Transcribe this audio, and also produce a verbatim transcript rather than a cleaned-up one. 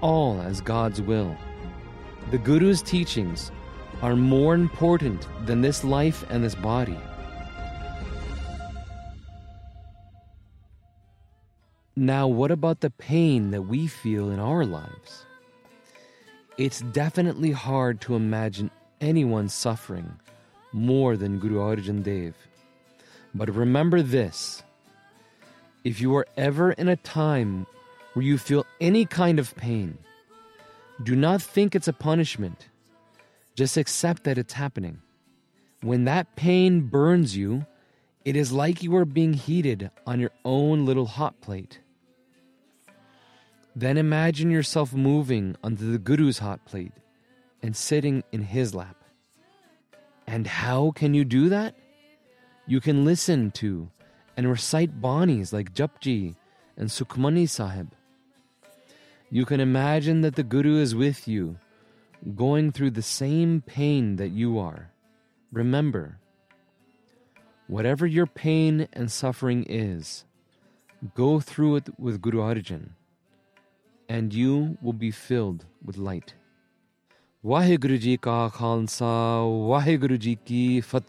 all as God's will. The Guru's teachings are more important than this life and this body. Now, what about the pain that we feel in our lives? It's definitely hard to imagine anyone suffering more than Guru Arjan Dev. But remember this: if you are ever in a time where you feel any kind of pain, do not think it's a punishment. Just accept that it's happening. When that pain burns you, it is like you are being heated on your own little hot plate. Then imagine yourself moving onto the Guru's hot plate and sitting in his lap. And how can you do that? You can listen to and recite banis like Japji and Sukhmani Sahib. You can imagine that the Guru is with you, going through the same pain that you are. Remember, whatever your pain and suffering is, go through it with Guru Arjan, and you will be filled with light. Vaheguru Ji Ka Khalsa, Vaheguru Ji Ki Fateh.